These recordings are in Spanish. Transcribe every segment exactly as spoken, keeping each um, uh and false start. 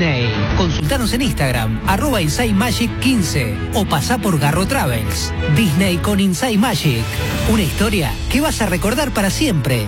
Disney. Consultanos en Instagram, arroba Inside Magic quince o pasá por Garro Travels. Disney con Inside Magic. Una historia que vas a recordar para siempre.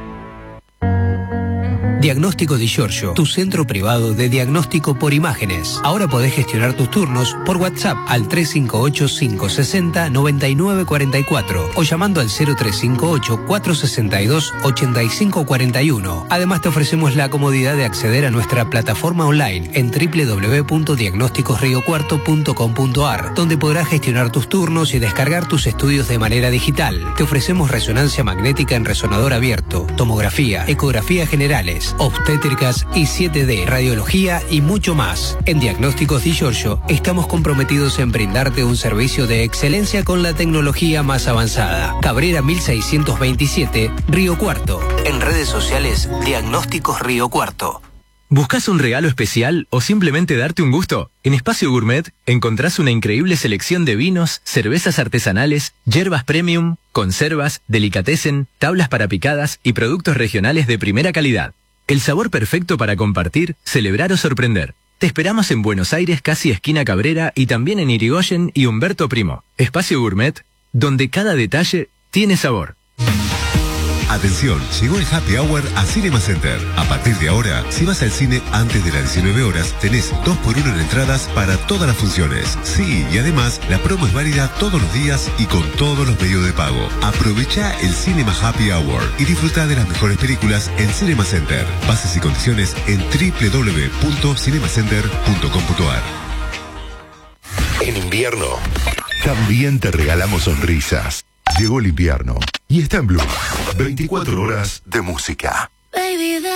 Diagnóstico Di Giorgio, tu centro privado de diagnóstico por imágenes. Ahora podés gestionar tus turnos por WhatsApp al tres cinco ocho, cinco seis cero, nueve nueve cuatro cuatro o llamando al cero tres cinco ocho, cuatro seis dos, ocho cinco cuatro uno. Además te ofrecemos la comodidad de acceder a nuestra plataforma online en doble u doble u doble u punto diagnósticos río cuarto punto com punto a r, donde podrás gestionar tus turnos y descargar tus estudios de manera digital. Te ofrecemos resonancia magnética en resonador abierto, tomografía, ecografía generales, obstétricas y siete D, radiología y mucho más. En Diagnósticos Di Giorgio estamos comprometidos en brindarte un servicio de excelencia con la tecnología más avanzada. Cabrera mil seiscientos veintisiete, Río Cuarto. En redes sociales, Diagnósticos Río Cuarto. ¿Buscas un regalo especial o simplemente darte un gusto? En Espacio Gourmet encontrás una increíble selección de vinos, cervezas artesanales, yerbas premium, conservas, delicatessen, tablas para picadas y productos regionales de primera calidad. El sabor perfecto para compartir, celebrar o sorprender. Te esperamos en Buenos Aires, casi esquina Cabrera, y también en Irigoyen y Humberto Primo. Espacio Gourmet, donde cada detalle tiene sabor. Atención, llegó el Happy Hour a Cinema Center. A partir de ahora, si vas al cine antes de las diecinueve horas, tenés dos por uno en entradas para todas las funciones. Sí, y además, la promo es válida todos los días y con todos los medios de pago. Aprovecha el Cinema Happy Hour y disfruta de las mejores películas en Cinema Center. Bases y condiciones en doble u doble u doble u punto cinemacenter punto com punto a r. En invierno, también te regalamos sonrisas. Llegó el invierno y está en Blue. veinticuatro horas de música. Baby,